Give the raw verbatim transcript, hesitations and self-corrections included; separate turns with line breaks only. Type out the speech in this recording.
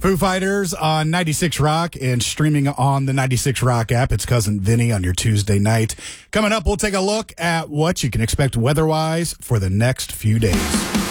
Foo Fighters on ninety-six Rock and streaming on the ninety-six Rock app. It's Cousin Vinny on your Tuesday night. Coming up, we'll take a look at what you can expect weather-wise for the next few days.